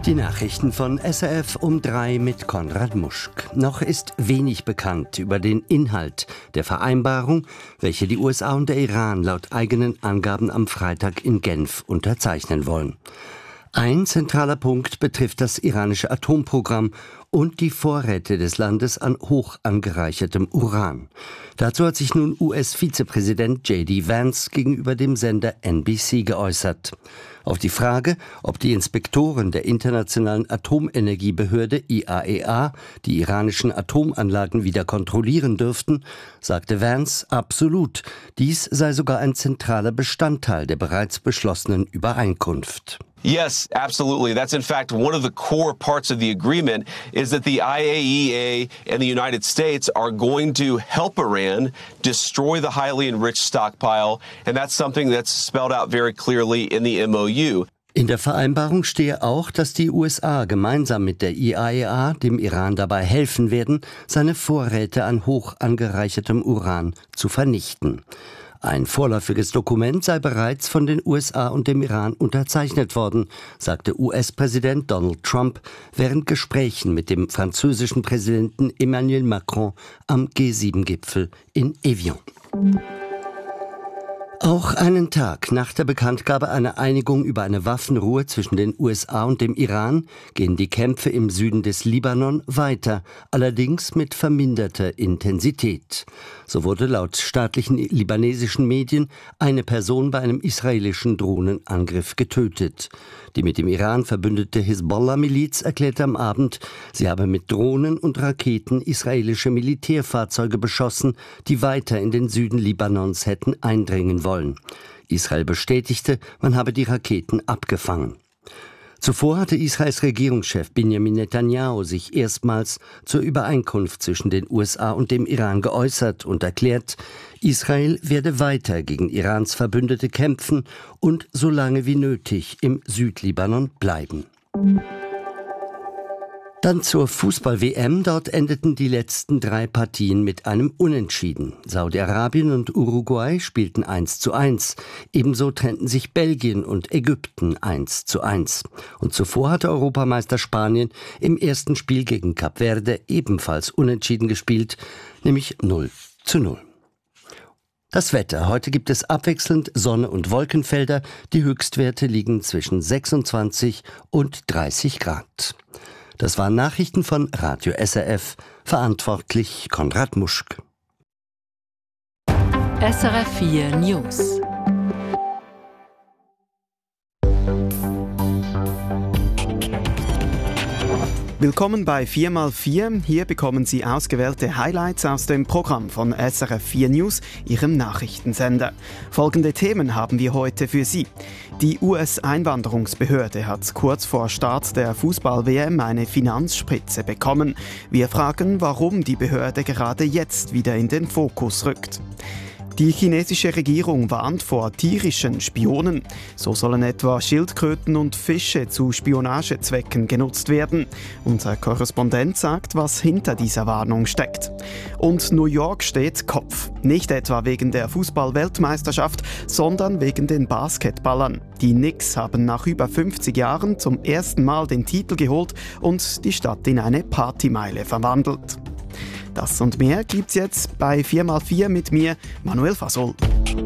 Die Nachrichten von SRF um 3 mit Konrad Muschk. Noch ist wenig bekannt über den Inhalt der Vereinbarung, welche die USA und der Iran laut eigenen Angaben am Freitag in Genf unterzeichnen wollen. Ein zentraler Punkt betrifft das iranische Atomprogramm und die Vorräte des Landes an hoch angereichertem Uran. Dazu hat sich nun US-Vizepräsident J.D. Vance gegenüber dem Sender NBC geäußert. Auf die Frage, ob die Inspektoren der Internationalen Atomenergiebehörde IAEA die iranischen Atomanlagen wieder kontrollieren dürften, sagte Vance absolut. Dies sei sogar ein zentraler Bestandteil der bereits beschlossenen Übereinkunft. Yes, absolutely. That's in fact one of the core parts of the agreement is that the IAEA and the United States are going to help Iran destroy the highly enriched stockpile, and that's something that's spelled out very clearly in the MOU. In der Vereinbarung stehe auch, dass die USA gemeinsam mit der IAEA dem Iran dabei helfen werden, seine Vorräte an hoch angereichertem Uran zu vernichten. Ein vorläufiges Dokument sei bereits von den USA und dem Iran unterzeichnet worden, sagte US-Präsident Donald Trump während Gesprächen mit dem französischen Präsidenten Emmanuel Macron am G7-Gipfel in Evian. Auch einen Tag nach der Bekanntgabe einer Einigung über eine Waffenruhe zwischen den USA und dem Iran gehen die Kämpfe im Süden des Libanon weiter, allerdings mit verminderter Intensität. So wurde laut staatlichen libanesischen Medien eine Person bei einem israelischen Drohnenangriff getötet. Die mit dem Iran verbündete Hisbollah-Miliz erklärte am Abend, sie habe mit Drohnen und Raketen israelische Militärfahrzeuge beschossen, die weiter in den Süden Libanons hätten eindringen wollen. Israel bestätigte, man habe die Raketen abgefangen. Zuvor hatte Israels Regierungschef Benjamin Netanyahu sich erstmals zur Übereinkunft zwischen den USA und dem Iran geäußert und erklärt, Israel werde weiter gegen Irans Verbündete kämpfen und so lange wie nötig im Südlibanon bleiben. Dann zur Fußball-WM. Dort endeten die letzten 3 Partien mit einem Unentschieden. Saudi-Arabien und Uruguay spielten 1:1. Ebenso trennten sich Belgien und Ägypten 1:1. Und zuvor hatte Europameister Spanien im ersten Spiel gegen Kap Verde ebenfalls unentschieden gespielt, nämlich 0:0. Das Wetter. Heute gibt es abwechselnd Sonne und Wolkenfelder. Die Höchstwerte liegen zwischen 26 und 30 Grad. Das waren Nachrichten von Radio SRF, verantwortlich Konrad Muschk. SRF 4 News. Willkommen bei 4x4. Hier bekommen Sie ausgewählte Highlights aus dem Programm von SRF 4 News, Ihrem Nachrichtensender. Folgende Themen haben wir heute für Sie. Die US-Einwanderungsbehörde hat kurz vor Start der Fußball-WM eine Finanzspritze bekommen. Wir fragen, warum die Behörde gerade jetzt wieder in den Fokus rückt. Die chinesische Regierung warnt vor tierischen Spionen. So sollen etwa Schildkröten und Fische zu Spionagezwecken genutzt werden. Unser Korrespondent sagt, was hinter dieser Warnung steckt. Und New York steht Kopf. Nicht etwa wegen der Fußball-Weltmeisterschaft, sondern wegen den Basketballern. Die Knicks haben nach über 50 Jahren zum ersten Mal den Titel geholt und die Stadt in eine Partymeile verwandelt. Das und mehr gibt's jetzt bei 4x4 mit mir, Manuel Fasol.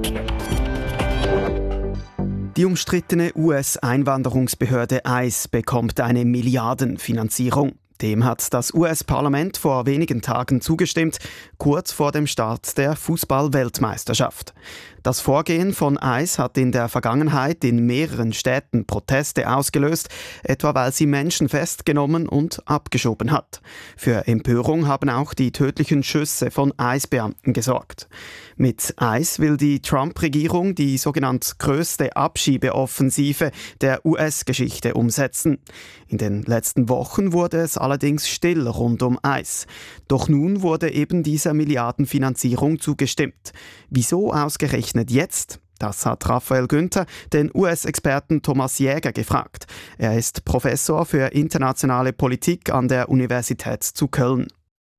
Die umstrittene US-Einwanderungsbehörde ICE bekommt eine Milliardenfinanzierung. Dem hat das US-Parlament vor wenigen Tagen zugestimmt, kurz vor dem Start der Fußball-Weltmeisterschaft. Das Vorgehen von ICE hat in der Vergangenheit in mehreren Städten Proteste ausgelöst, etwa weil sie Menschen festgenommen und abgeschoben hat. Für Empörung haben auch die tödlichen Schüsse von ICE-Beamten gesorgt. Mit ICE will die Trump-Regierung die sogenannte größte Abschiebeoffensive der US-Geschichte umsetzen. In den letzten Wochen wurde es allerdings still rund um ICE. Doch nun wurde eben dieser Milliardenfinanzierung zugestimmt. Wieso ausgerechnet jetzt? Das hat Raphael Günther den US-Experten Thomas Jäger gefragt. Er ist Professor für internationale Politik an der Universität zu Köln.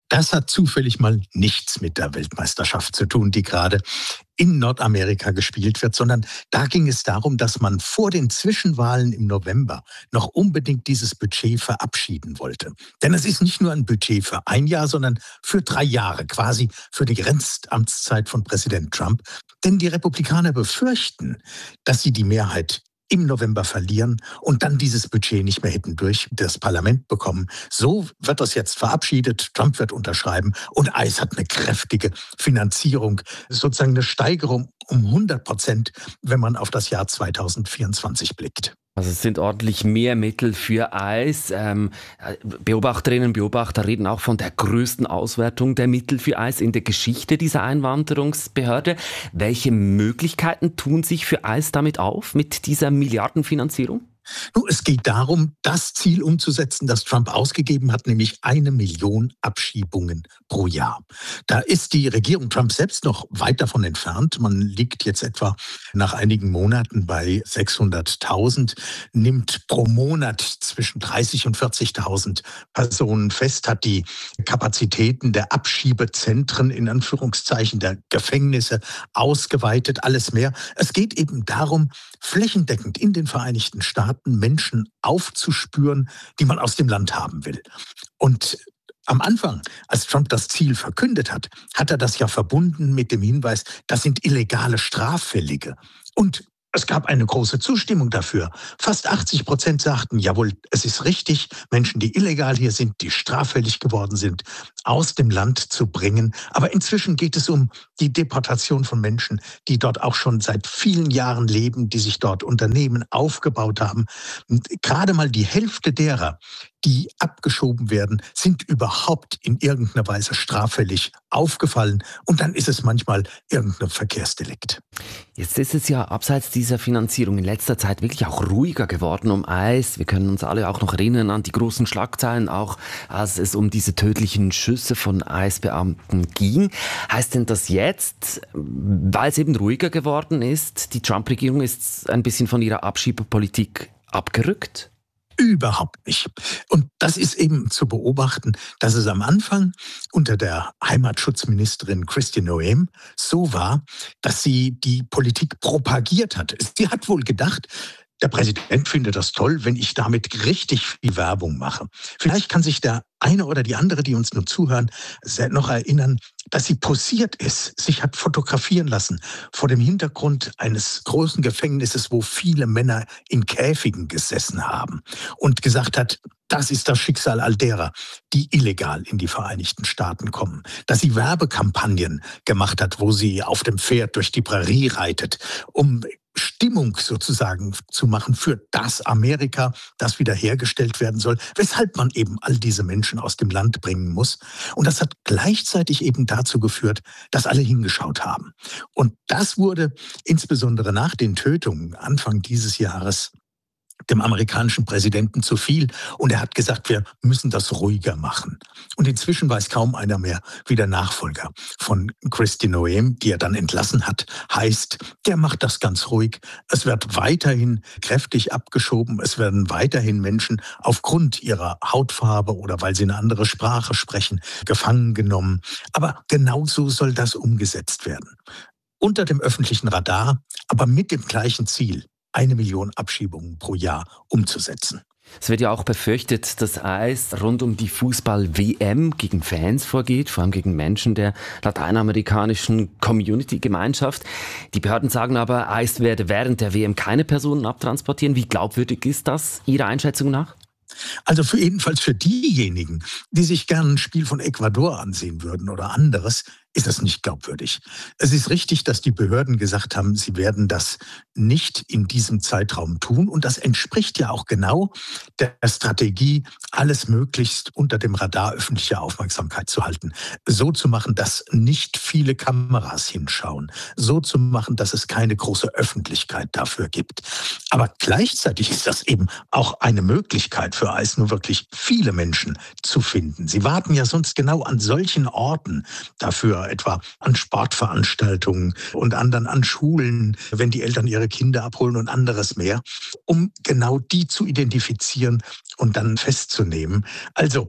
Das hat zufällig mal nichts mit der Weltmeisterschaft zu tun, die gerade in Nordamerika gespielt wird, sondern da ging es darum, dass man vor den Zwischenwahlen im November noch unbedingt dieses Budget verabschieden wollte. Denn es ist nicht nur ein Budget für ein Jahr, sondern für 3 Jahre, quasi für die Grenzamtszeit von Präsident Trump. Denn die Republikaner befürchten, dass sie die Mehrheit im November verlieren und dann dieses Budget nicht mehr hätten durch das Parlament bekommen. So wird das jetzt verabschiedet, Trump wird unterschreiben und ICE hat eine kräftige Finanzierung, sozusagen eine Steigerung um 100%, wenn man auf das Jahr 2024 blickt. Also es sind ordentlich mehr Mittel für ICE. Beobachterinnen und Beobachter reden auch von der größten Auswertung der Mittel für ICE in der Geschichte dieser Einwanderungsbehörde. Welche Möglichkeiten tun sich für ICE damit auf, mit dieser Milliardenfinanzierung? Nun, es geht darum, das Ziel umzusetzen, das Trump ausgegeben hat, nämlich 1 Million Abschiebungen pro Jahr. Da ist die Regierung Trump selbst noch weit davon entfernt. Man liegt jetzt etwa nach einigen Monaten bei 600.000, nimmt pro Monat zwischen 30.000 und 40.000 Personen fest, hat die Kapazitäten der Abschiebezentren, in Anführungszeichen, der Gefängnisse ausgeweitet, alles mehr. Es geht eben darum, flächendeckend in den Vereinigten Staaten Menschen aufzuspüren, die man aus dem Land haben will. Und am Anfang, als Trump das Ziel verkündet hat, hat er das ja verbunden mit dem Hinweis, das sind illegale Straffällige. Und es gab eine große Zustimmung dafür. Fast 80% sagten, jawohl, es ist richtig, Menschen, die illegal hier sind, die straffällig geworden sind, aus dem Land zu bringen. Aber inzwischen geht es um die Deportation von Menschen, die dort auch schon seit vielen Jahren leben, die sich dort Unternehmen aufgebaut haben. Und gerade mal die Hälfte derer, die abgeschoben werden, sind überhaupt in irgendeiner Weise straffällig aufgefallen. Und dann ist es manchmal irgendein Verkehrsdelikt. Jetzt ist es ja abseits dieser Finanzierung in letzter Zeit wirklich auch ruhiger geworden um ICE. Wir können uns alle auch noch erinnern an die großen Schlagzeilen, auch als es um diese tödlichen Schüsse von ICE-Beamten ging. Heißt denn das jetzt, weil es eben ruhiger geworden ist, die Trump-Regierung ist ein bisschen von ihrer Abschiebepolitik abgerückt? Überhaupt nicht. Und das ist eben zu beobachten, dass es am Anfang unter der Heimatschutzministerin Kristi Noem so war, dass sie die Politik propagiert hat. Sie hat wohl gedacht, der Präsident findet das toll, wenn ich damit richtig viel Werbung mache. Vielleicht kann sich der eine oder die andere, die uns nur zuhören, noch erinnern, dass sie posiert ist, sich hat fotografieren lassen vor dem Hintergrund eines großen Gefängnisses, wo viele Männer in Käfigen gesessen haben und gesagt hat, das ist das Schicksal all derer, die illegal in die Vereinigten Staaten kommen. Dass sie Werbekampagnen gemacht hat, wo sie auf dem Pferd durch die Prärie reitet, um Stimmung sozusagen zu machen für das Amerika, das wiederhergestellt werden soll, weshalb man eben all diese Menschen aus dem Land bringen muss. Und das hat gleichzeitig eben dazu geführt, dass alle hingeschaut haben. Und das wurde insbesondere nach den Tötungen Anfang dieses Jahres dem amerikanischen Präsidenten zu viel. Und er hat gesagt, wir müssen das ruhiger machen. Und inzwischen weiß kaum einer mehr, wie der Nachfolger von Kristi Noem, die er dann entlassen hat, heißt. Der macht das ganz ruhig. Es wird weiterhin kräftig abgeschoben. Es werden weiterhin Menschen aufgrund ihrer Hautfarbe oder weil sie eine andere Sprache sprechen, gefangen genommen. Aber genauso soll das umgesetzt werden. Unter dem öffentlichen Radar, aber mit dem gleichen Ziel, 1 Million Abschiebungen pro Jahr umzusetzen. Es wird ja auch befürchtet, dass ICE rund um die Fußball-WM gegen Fans vorgeht, vor allem gegen Menschen der lateinamerikanischen Community-Gemeinschaft. Die Behörden sagen aber, ICE werde während der WM keine Personen abtransportieren. Wie glaubwürdig ist das Ihrer Einschätzung nach? Also jedenfalls für diejenigen, die sich gerne ein Spiel von Ecuador ansehen würden oder anderes, ist das nicht glaubwürdig. Es ist richtig, dass die Behörden gesagt haben, sie werden das nicht in diesem Zeitraum tun. Und das entspricht ja auch genau der Strategie, alles möglichst unter dem Radar öffentlicher Aufmerksamkeit zu halten. So zu machen, dass nicht viele Kameras hinschauen. So zu machen, dass es keine große Öffentlichkeit dafür gibt. Aber gleichzeitig ist das eben auch eine Möglichkeit für ICE, nur wirklich viele Menschen zu finden. Sie warten ja sonst genau an solchen Orten dafür, etwa an Sportveranstaltungen und anderen an Schulen, wenn die Eltern ihre Kinder abholen und anderes mehr, um genau die zu identifizieren und dann festzunehmen. Also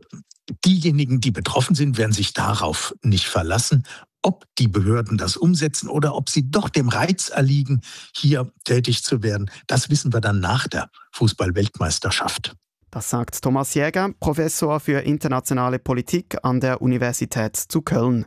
diejenigen, die betroffen sind, werden sich darauf nicht verlassen. Ob die Behörden das umsetzen oder ob sie doch dem Reiz erliegen, hier tätig zu werden, das wissen wir dann nach der Fußball-Weltmeisterschaft. Das sagt Thomas Jäger, Professor für internationale Politik an der Universität zu Köln.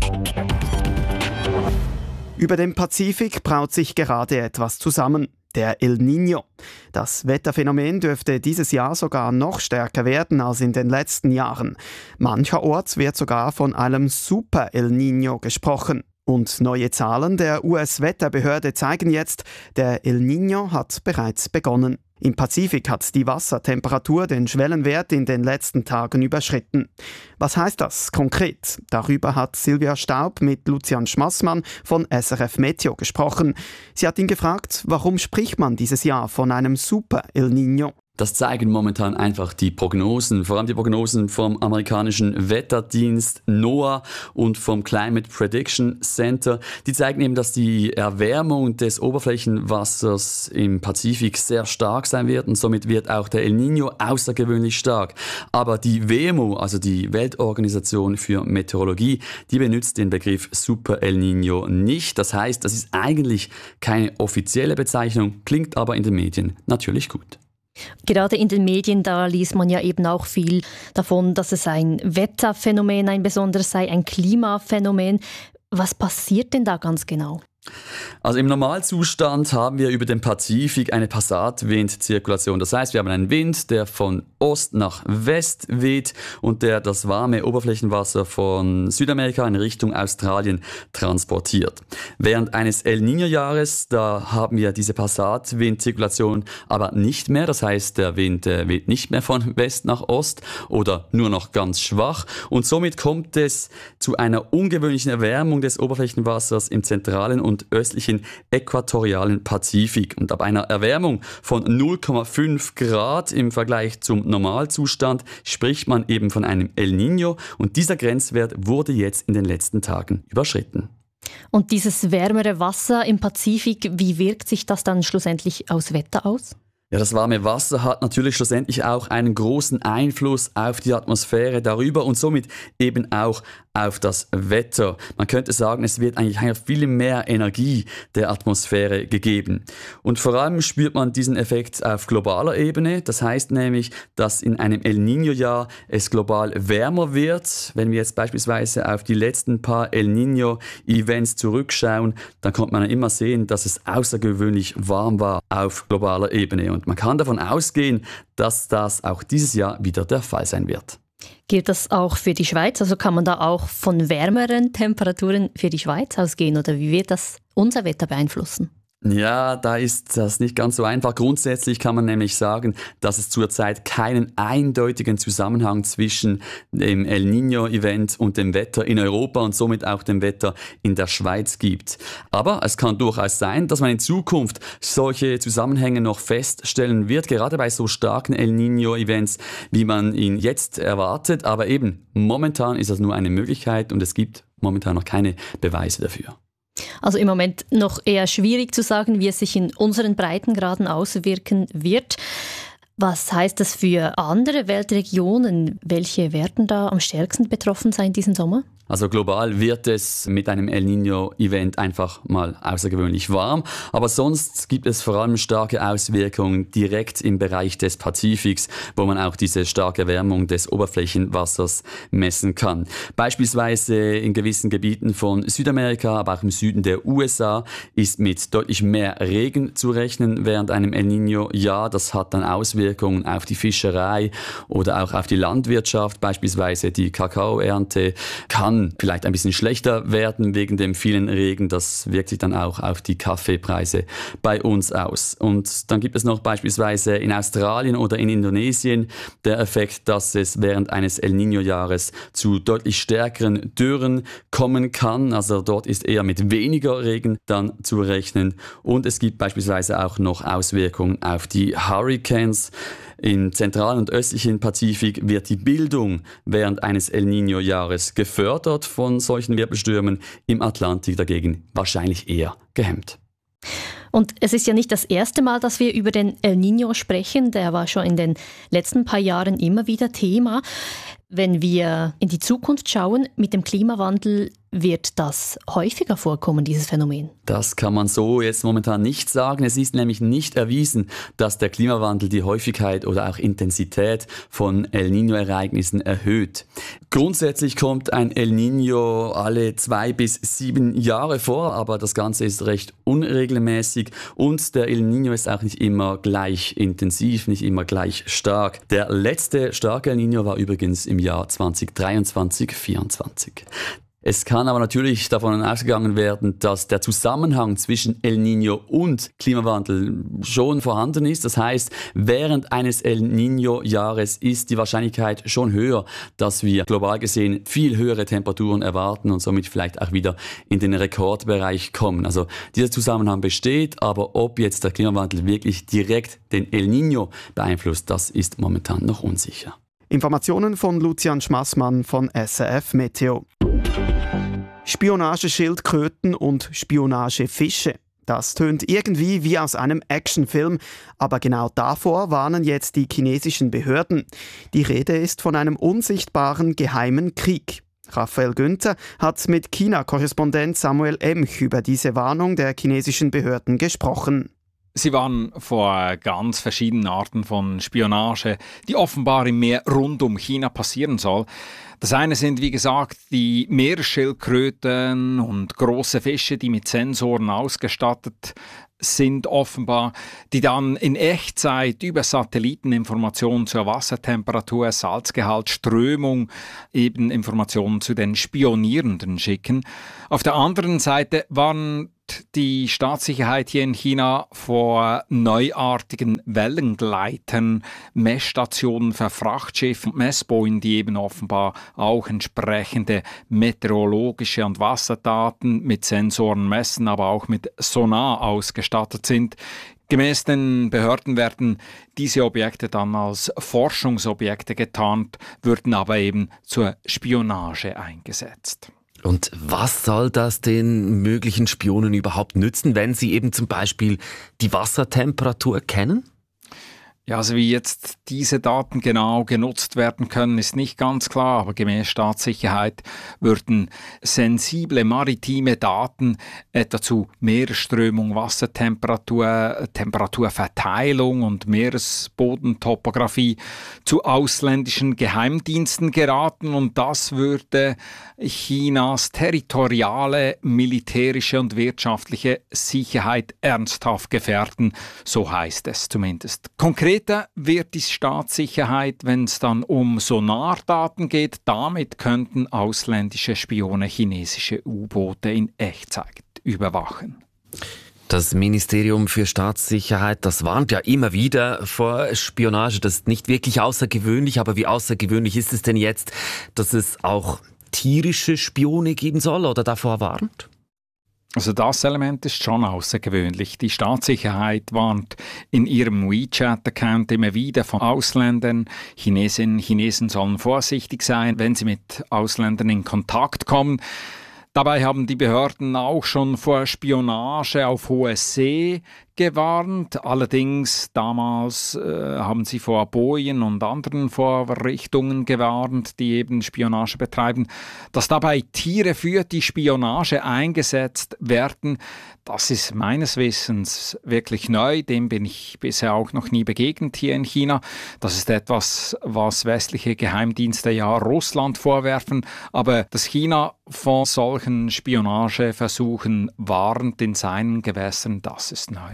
Über dem Pazifik braut sich gerade etwas zusammen. Der El Niño. Das Wetterphänomen dürfte dieses Jahr sogar noch stärker werden als in den letzten Jahren. Mancherorts wird sogar von einem Super El Niño gesprochen. Und neue Zahlen der US-Wetterbehörde zeigen jetzt, der El Niño hat bereits begonnen. Im Pazifik hat die Wassertemperatur den Schwellenwert in den letzten Tagen überschritten. Was heißt das konkret? Darüber hat Silvia Staub mit Lucian Schmassmann von SRF Meteo gesprochen. Sie hat ihn gefragt, warum spricht man dieses Jahr von einem Super El Niño? Das zeigen momentan einfach die Prognosen, vor allem die Prognosen vom amerikanischen Wetterdienst NOAA und vom Climate Prediction Center. Die zeigen eben, dass die Erwärmung des Oberflächenwassers im Pazifik sehr stark sein wird und somit wird auch der El Niño außergewöhnlich stark. Aber die WMO, also die Weltorganisation für Meteorologie, die benutzt den Begriff Super El Niño nicht. Das heißt, das ist eigentlich keine offizielle Bezeichnung, klingt aber in den Medien natürlich gut. Gerade in den Medien, da liest man ja eben auch viel davon, dass es ein Wetterphänomen, ein besonderes sei, ein Klimaphänomen. Was passiert denn da ganz genau? Also im Normalzustand haben wir über dem Pazifik eine Passatwindzirkulation. Das heißt, wir haben einen Wind, der von Ost nach West weht und der das warme Oberflächenwasser von Südamerika in Richtung Australien transportiert. Während eines El Niño-Jahres, da haben wir diese Passatwindzirkulation aber nicht mehr. Das heißt, der Wind weht nicht mehr von West nach Ost oder nur noch ganz schwach. Und somit kommt es zu einer ungewöhnlichen Erwärmung des Oberflächenwassers im zentralen und östlichen äquatorialen Pazifik. Und ab einer Erwärmung von 0,5 Grad im Vergleich zum Normalzustand spricht man eben von einem El Niño und dieser Grenzwert wurde jetzt in den letzten Tagen überschritten. Und dieses wärmere Wasser im Pazifik, wie wirkt sich das dann schlussendlich aufs Wetter aus? Ja, das warme Wasser hat natürlich schlussendlich auch einen großen Einfluss auf die Atmosphäre darüber und somit eben auch auf das Wetter. Man könnte sagen, es wird eigentlich viel mehr Energie der Atmosphäre gegeben. Und vor allem spürt man diesen Effekt auf globaler Ebene. Das heißt nämlich, dass in einem El Niño-Jahr es global wärmer wird. Wenn wir jetzt beispielsweise auf die letzten paar El Niño-Events zurückschauen, dann kommt man immer sehen, dass es außergewöhnlich warm war auf globaler Ebene. Und man kann davon ausgehen, dass das auch dieses Jahr wieder der Fall sein wird. Gilt das auch für die Schweiz? Also kann man da auch von wärmeren Temperaturen für die Schweiz ausgehen? Oder wie wird das unser Wetter beeinflussen? Ja, da ist das nicht ganz so einfach. Grundsätzlich kann man nämlich sagen, dass es zurzeit keinen eindeutigen Zusammenhang zwischen dem El Niño-Event und dem Wetter in Europa und somit auch dem Wetter in der Schweiz gibt. Aber es kann durchaus sein, dass man in Zukunft solche Zusammenhänge noch feststellen wird, gerade bei so starken El Niño-Events, wie man ihn jetzt erwartet. Aber eben, momentan ist das nur eine Möglichkeit und es gibt momentan noch keine Beweise dafür. Also im Moment noch eher schwierig zu sagen, wie es sich in unseren Breitengraden auswirken wird. Was heißt das für andere Weltregionen? Welche werden da am stärksten betroffen sein diesen Sommer? Also global wird es mit einem El Niño-Event einfach mal außergewöhnlich warm. Aber sonst gibt es vor allem starke Auswirkungen direkt im Bereich des Pazifiks, wo man auch diese starke Erwärmung des Oberflächenwassers messen kann. Beispielsweise in gewissen Gebieten von Südamerika, aber auch im Süden der USA ist mit deutlich mehr Regen zu rechnen während einem El Niño-Jahr. Das hat dann Auswirkungen auf die Fischerei oder auch auf die Landwirtschaft. Beispielsweise die Kakaoernte kann vielleicht ein bisschen schlechter werden wegen dem vielen Regen. Das wirkt sich dann auch auf die Kaffeepreise bei uns aus. Und dann gibt es noch beispielsweise in Australien oder in Indonesien der Effekt, dass es während eines El Niño-Jahres zu deutlich stärkeren Dürren kommen kann. Also dort ist eher mit weniger Regen dann zu rechnen. Und es gibt beispielsweise auch noch Auswirkungen auf die Hurricanes. Im zentralen und östlichen Pazifik wird die Bildung während eines El Niño-Jahres gefördert von solchen Wirbelstürmen, im Atlantik dagegen wahrscheinlich eher gehemmt. Und es ist ja nicht das erste Mal, dass wir über den El Niño sprechen. Der war schon in den letzten paar Jahren immer wieder Thema. Wenn wir in die Zukunft schauen, mit dem Klimawandel wird das häufiger vorkommen, dieses Phänomen? Das kann man so jetzt momentan nicht sagen. Es ist nämlich nicht erwiesen, dass der Klimawandel die Häufigkeit oder auch Intensität von El Niño-Ereignissen erhöht. Grundsätzlich kommt ein El Niño alle 2 bis 7 Jahre vor, aber das Ganze ist recht unregelmäßig und der El Niño ist auch nicht immer gleich intensiv, nicht immer gleich stark. Der letzte starke El Niño war übrigens im Jahr 2023-24. Es kann aber natürlich davon ausgegangen werden, dass der Zusammenhang zwischen El Niño und Klimawandel schon vorhanden ist. Das heißt, während eines El Niño-Jahres ist die Wahrscheinlichkeit schon höher, dass wir global gesehen viel höhere Temperaturen erwarten und somit vielleicht auch wieder in den Rekordbereich kommen. Also dieser Zusammenhang besteht, aber ob jetzt der Klimawandel wirklich direkt den El Niño beeinflusst, das ist momentan noch unsicher. Informationen von Lucian Schmassmann von SRF Meteo. Spionageschildkröten und Spionagefische. Das tönt irgendwie wie aus einem Actionfilm, aber genau davor warnen jetzt die chinesischen Behörden. Die Rede ist von einem unsichtbaren geheimen Krieg. Raphael Günther hat mit China-Korrespondent Samuel Emch über diese Warnung der chinesischen Behörden gesprochen. Sie warnen vor ganz verschiedenen Arten von Spionage, die offenbar im Meer rund um China passieren soll. Das eine sind, wie gesagt, die Meeresschildkröten und große Fische, die mit Sensoren ausgestattet sind offenbar, die dann in Echtzeit über Satelliteninformationen zur Wassertemperatur, Salzgehalt, Strömung eben Informationen zu den Spionierenden schicken. Auf der anderen Seite warnt die Staatssicherheit hier in China vor neuartigen Wellengleitern, Messstationen für Frachtschiffe und Messbojen, die eben offenbar auch entsprechende meteorologische und Wasserdaten mit Sensoren messen, aber auch mit Sonar ausgestattet sind. Gemäß den Behörden werden diese Objekte dann als Forschungsobjekte getarnt, würden aber eben zur Spionage eingesetzt. Und was soll das den möglichen Spionen überhaupt nützen, wenn sie eben zum Beispiel die Wassertemperatur kennen? Ja, also wie jetzt diese Daten genau genutzt werden können, ist nicht ganz klar, aber gemäß Staatssicherheit würden sensible maritime Daten etwa zu Meeresströmung, Wassertemperatur, Temperaturverteilung und Meeresbodentopographie zu ausländischen Geheimdiensten geraten und das würde Chinas territoriale, militärische und wirtschaftliche Sicherheit ernsthaft gefährden, so heißt es zumindest. Konkreter wird die Staatssicherheit, wenn es dann um Sonardaten geht. Damit könnten ausländische Spione chinesische U-Boote in Echtzeit überwachen. Das Ministerium für Staatssicherheit, das warnt ja immer wieder vor Spionage. Das ist nicht wirklich außergewöhnlich, aber wie außergewöhnlich ist es denn jetzt, dass es auch tierische Spione geben soll oder davor warnt? Also das Element ist schon außergewöhnlich. Die Staatssicherheit warnt in ihrem WeChat-Account immer wieder von Ausländern. Chinesinnen und Chinesen sollen vorsichtig sein, wenn sie mit Ausländern in Kontakt kommen. Dabei haben die Behörden auch schon vor Spionage auf hoher See gewarnt. Allerdings damals haben sie vor Bojen und anderen Vorrichtungen gewarnt, die eben Spionage betreiben. Dass dabei Tiere für die Spionage eingesetzt werden, das ist meines Wissens wirklich neu. Dem bin ich bisher auch noch nie begegnet hier in China. Das ist etwas, was westliche Geheimdienste ja Russland vorwerfen. Aber dass China von solchen Spionageversuchen warnt in seinen Gewässern, das ist neu.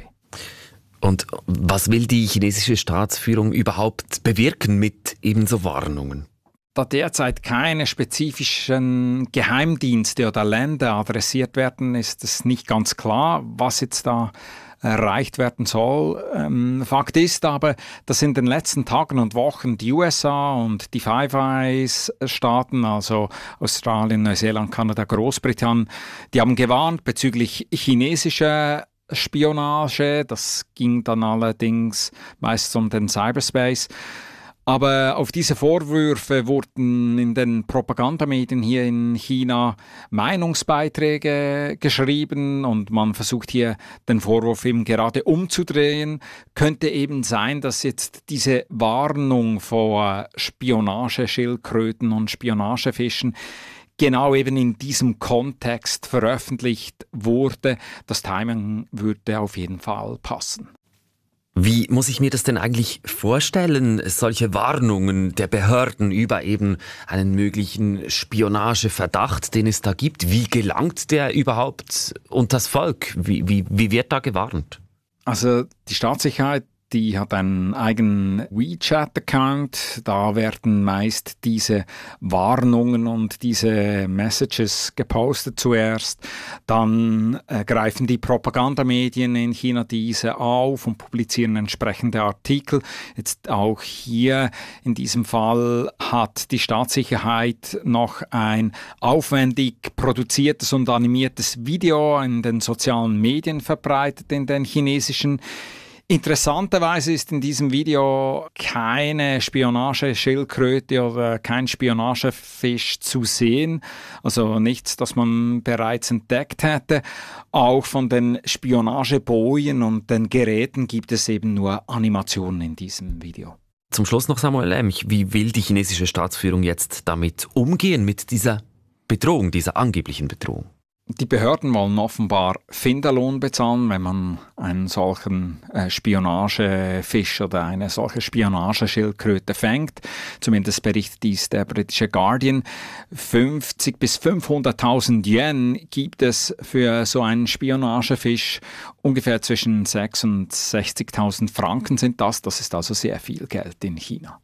Und was will die chinesische Staatsführung überhaupt bewirken mit ebenso Warnungen? Da derzeit keine spezifischen Geheimdienste oder Länder adressiert werden, ist es nicht ganz klar, was jetzt da erreicht werden soll. Fakt ist aber, dass in den letzten Tagen und Wochen die USA und die Five Eyes-Staaten, also Australien, Neuseeland, Kanada, Großbritannien, die haben gewarnt bezüglich chinesischer Spionage. Das ging dann allerdings meist um den Cyberspace. Aber auf diese Vorwürfe wurden in den Propagandamedien hier in China Meinungsbeiträge geschrieben und man versucht hier den Vorwurf eben gerade umzudrehen. Könnte eben sein, dass jetzt diese Warnung vor Spionageschildkröten und Spionagefischen genau eben in diesem Kontext veröffentlicht wurde. Das Timing würde auf jeden Fall passen. Wie muss ich mir das denn eigentlich vorstellen, solche Warnungen der Behörden über eben einen möglichen Spionageverdacht, den es da gibt? Wie gelangt der überhaupt unters Volk? Wie wird da gewarnt? Also die Staatssicherheit, die hat einen eigenen WeChat-Account. Da werden meist diese Warnungen und diese Messages gepostet zuerst. Dann greifen die Propagandamedien in China diese auf und publizieren entsprechende Artikel. Jetzt auch hier in diesem Fall hat die Staatssicherheit noch ein aufwendig produziertes und animiertes Video in den sozialen Medien verbreitet, in den chinesischen. Interessanterweise ist in diesem Video keine Spionageschildkröte oder kein Spionagefisch zu sehen, also nichts, das man bereits entdeckt hätte. Auch von den Spionagebojen und den Geräten gibt es eben nur Animationen in diesem Video. Zum Schluss noch Samuel Lemch, wie will die chinesische Staatsführung jetzt damit umgehen, mit dieser Bedrohung, dieser angeblichen Bedrohung? Die Behörden wollen offenbar Finderlohn bezahlen, wenn man einen solchen Spionagefisch oder eine solche Spionageschildkröte fängt. Zumindest berichtet dies der britische Guardian. 50.000 bis 500.000 Yen gibt es für so einen Spionagefisch. Ungefähr zwischen 6.000 und 60.000 Franken sind das. Das ist also sehr viel Geld in China.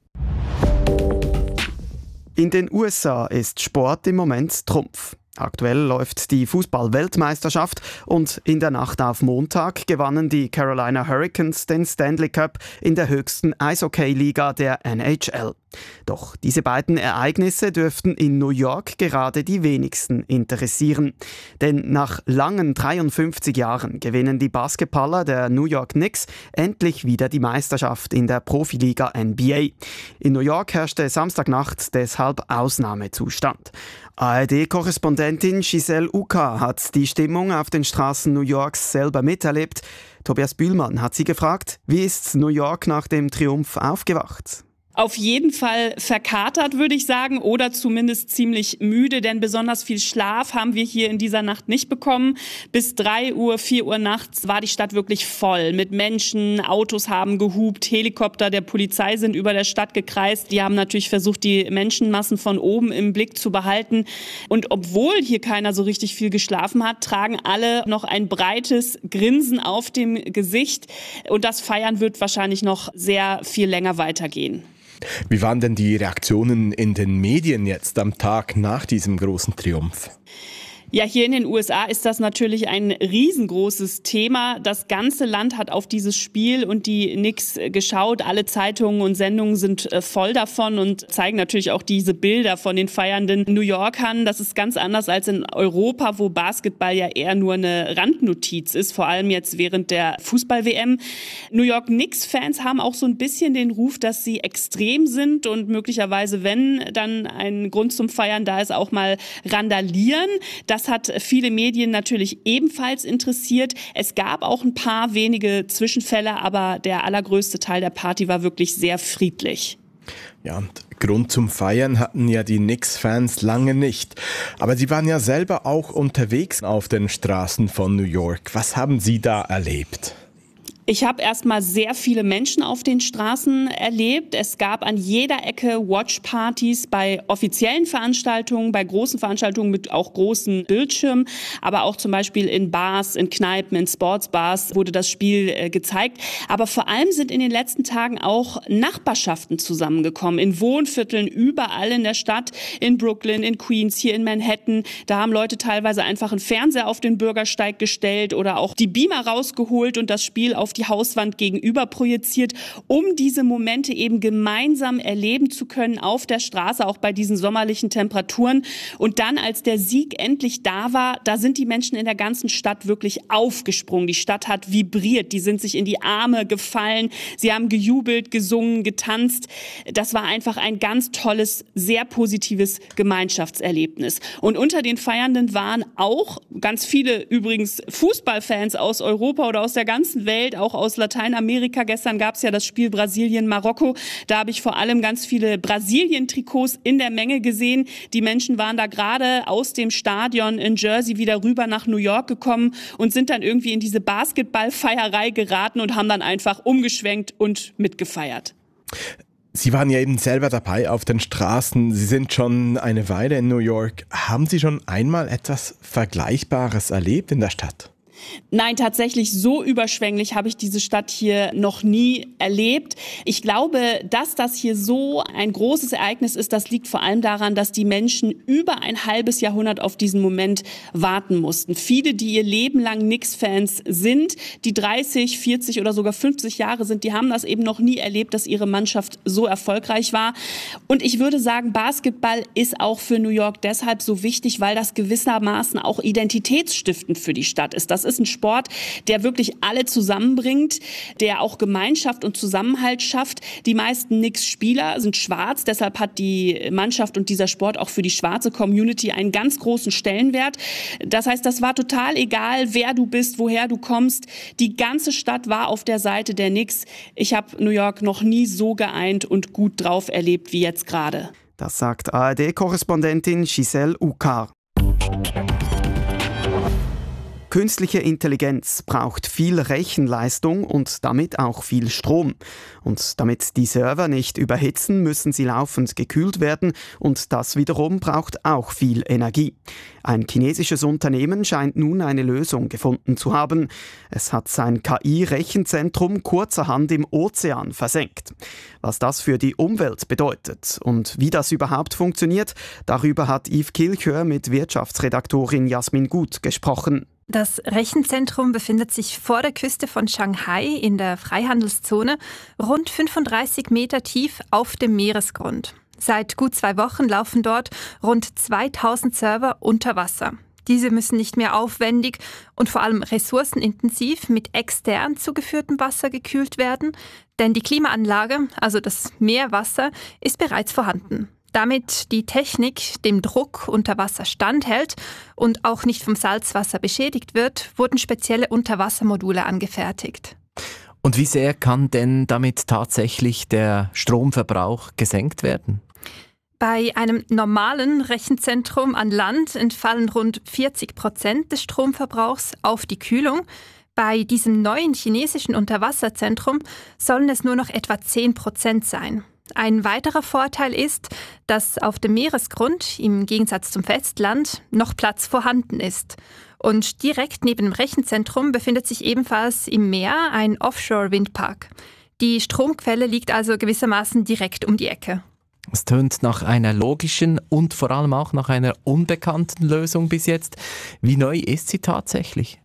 In den USA ist Sport im Moment Trumpf. Aktuell läuft die Fußball-Weltmeisterschaft und in der Nacht auf Montag gewannen die Carolina Hurricanes den Stanley Cup in der höchsten Eishockey-Liga der NHL. Doch diese beiden Ereignisse dürften in New York gerade die wenigsten interessieren. Denn nach langen 53 Jahren gewinnen die Basketballer der New York Knicks endlich wieder die Meisterschaft in der Profiliga NBA. In New York herrschte Samstagnacht deshalb Ausnahmezustand. ARD-Korrespondentin Giselle Uka hat die Stimmung auf den Straßen New Yorks selber miterlebt. Tobias Bühlmann hat sie gefragt, wie ist New York nach dem Triumph aufgewacht? Auf jeden Fall verkatert, würde ich sagen, oder zumindest ziemlich müde, denn besonders viel Schlaf haben wir hier in dieser Nacht nicht bekommen. Bis 3 Uhr, 4 Uhr nachts war die Stadt wirklich voll mit Menschen, Autos haben gehupt, Helikopter der Polizei sind über der Stadt gekreist. Die haben natürlich versucht, die Menschenmassen von oben im Blick zu behalten. Und obwohl hier keiner so richtig viel geschlafen hat, tragen alle noch ein breites Grinsen auf dem Gesicht. Und das Feiern wird wahrscheinlich noch sehr viel länger weitergehen. Wie waren denn die Reaktionen in den Medien jetzt am Tag nach diesem großen Triumph? Ja, hier in den USA ist das natürlich ein riesengroßes Thema. Das ganze Land hat auf dieses Spiel und die Knicks geschaut. Alle Zeitungen und Sendungen sind voll davon und zeigen natürlich auch diese Bilder von den feiernden New Yorkern. Das ist ganz anders als in Europa, wo Basketball ja eher nur eine Randnotiz ist, vor allem jetzt während der Fußball-WM. New York Knicks-Fans haben auch so ein bisschen den Ruf, dass sie extrem sind und möglicherweise, wenn dann ein Grund zum Feiern da ist, auch mal randalieren. Das hat viele Medien natürlich ebenfalls interessiert. Es gab auch ein paar wenige Zwischenfälle, aber der allergrößte Teil der Party war wirklich sehr friedlich. Ja, und Grund zum Feiern hatten ja die Knicks-Fans lange nicht. Aber sie waren ja selber auch unterwegs auf den Straßen von New York. Was haben Sie da erlebt? Ich habe erstmal sehr viele Menschen auf den Straßen erlebt. Es gab an jeder Ecke Watchpartys bei offiziellen Veranstaltungen, bei großen Veranstaltungen mit auch großen Bildschirmen, aber auch zum Beispiel in Bars, in Kneipen, in Sportsbars wurde das Spiel gezeigt. Aber vor allem sind in den letzten Tagen auch Nachbarschaften zusammengekommen, in Wohnvierteln, überall in der Stadt, in Brooklyn, in Queens, hier in Manhattan. Da haben Leute teilweise einfach einen Fernseher auf den Bürgersteig gestellt oder auch die Beamer rausgeholt und das Spiel auf auf die Hauswand gegenüber projiziert, um diese Momente eben gemeinsam erleben zu können auf der Straße, auch bei diesen sommerlichen Temperaturen. Und dann, als der Sieg endlich da war, da sind die Menschen in der ganzen Stadt wirklich aufgesprungen. Die Stadt hat vibriert, die sind sich in die Arme gefallen, sie haben gejubelt, gesungen, getanzt. Das war einfach ein ganz tolles, sehr positives Gemeinschaftserlebnis. Und unter den Feiernden waren auch ganz viele übrigens Fußballfans aus Europa oder aus der ganzen Welt, auch aus Lateinamerika. Gestern gab es ja das Spiel Brasilien-Marokko. Da habe ich vor allem ganz viele Brasilien-Trikots in der Menge gesehen. Die Menschen waren da gerade aus dem Stadion in Jersey wieder rüber nach New York gekommen und sind dann irgendwie in diese Basketballfeierei geraten und haben dann einfach umgeschwenkt und mitgefeiert. Sie waren ja eben selber dabei auf den Straßen. Sie sind schon eine Weile in New York. Haben Sie schon einmal etwas Vergleichbares erlebt in der Stadt? Nein, tatsächlich so überschwänglich habe ich diese Stadt hier noch nie erlebt. Ich glaube, dass das hier so ein großes Ereignis ist, das liegt vor allem daran, dass die Menschen über ein halbes Jahrhundert auf diesen Moment warten mussten. Viele, die ihr Leben lang Knicks-Fans sind, die 30, 40 oder sogar 50 Jahre sind, die haben das eben noch nie erlebt, dass ihre Mannschaft so erfolgreich war. Und ich würde sagen, Basketball ist auch für New York deshalb so wichtig, weil das gewissermaßen auch identitätsstiftend für die Stadt ist. Das ist ein Sport, der wirklich alle zusammenbringt, der auch Gemeinschaft und Zusammenhalt schafft. Die meisten Knicks-Spieler sind schwarz, deshalb hat die Mannschaft und dieser Sport auch für die schwarze Community einen ganz großen Stellenwert. Das heißt, das war total egal, wer du bist, woher du kommst. Die ganze Stadt war auf der Seite der Knicks. Ich habe New York noch nie so geeint und gut drauf erlebt wie jetzt gerade. Das sagt ARD-Korrespondentin Giselle Uckar. Künstliche Intelligenz braucht viel Rechenleistung und damit auch viel Strom. Und damit die Server nicht überhitzen, müssen sie laufend gekühlt werden und das wiederum braucht auch viel Energie. Ein chinesisches Unternehmen scheint nun eine Lösung gefunden zu haben. Es hat sein KI-Rechenzentrum kurzerhand im Ozean versenkt. Was das für die Umwelt bedeutet und wie das überhaupt funktioniert, darüber hat Yves Kilchör mit Wirtschaftsredaktorin Jasmin Gut gesprochen. Das Rechenzentrum befindet sich vor der Küste von Shanghai in der Freihandelszone, rund 35 Meter tief auf dem Meeresgrund. Seit gut 2 Wochen laufen dort rund 2000 Server unter Wasser. Diese müssen nicht mehr aufwendig und vor allem ressourcenintensiv mit extern zugeführtem Wasser gekühlt werden, denn die Klimaanlage, also das Meerwasser, ist bereits vorhanden. Damit die Technik dem Druck unter Wasser standhält und auch nicht vom Salzwasser beschädigt wird, wurden spezielle Unterwassermodule angefertigt. Und wie sehr kann denn damit tatsächlich der Stromverbrauch gesenkt werden? Bei einem normalen Rechenzentrum an Land entfallen rund 40% des Stromverbrauchs auf die Kühlung. Bei diesem neuen chinesischen Unterwasserzentrum sollen es nur noch etwa 10% sein. Ein weiterer Vorteil ist, dass auf dem Meeresgrund im Gegensatz zum Festland noch Platz vorhanden ist. Und direkt neben dem Rechenzentrum befindet sich ebenfalls im Meer ein Offshore-Windpark. Die Stromquelle liegt also gewissermaßen direkt um die Ecke. Es tönt nach einer logischen und vor allem auch nach einer unbekannten Lösung bis jetzt. Wie neu ist sie tatsächlich?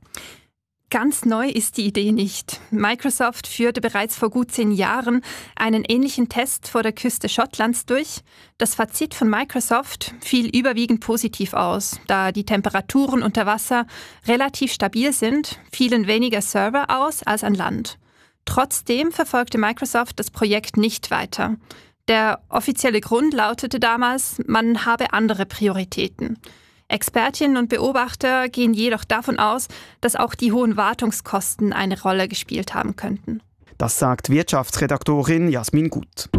Ganz neu ist die Idee nicht. Microsoft führte bereits vor gut 10 Jahren einen ähnlichen Test vor der Küste Schottlands durch. Das Fazit von Microsoft fiel überwiegend positiv aus, da die Temperaturen unter Wasser relativ stabil sind, fielen weniger Server aus als an Land. Trotzdem verfolgte Microsoft das Projekt nicht weiter. Der offizielle Grund lautete damals, man habe andere Prioritäten. Expertinnen und Beobachter gehen jedoch davon aus, dass auch die hohen Wartungskosten eine Rolle gespielt haben könnten. Das sagt Wirtschaftsredaktorin Jasmin Gut.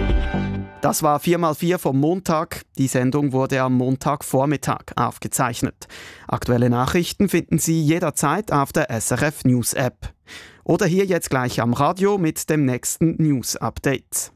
Das war 4x4 vom Montag. Die Sendung wurde am Montagvormittag aufgezeichnet. Aktuelle Nachrichten finden Sie jederzeit auf der SRF News App. Oder hier jetzt gleich am Radio mit dem nächsten News Update.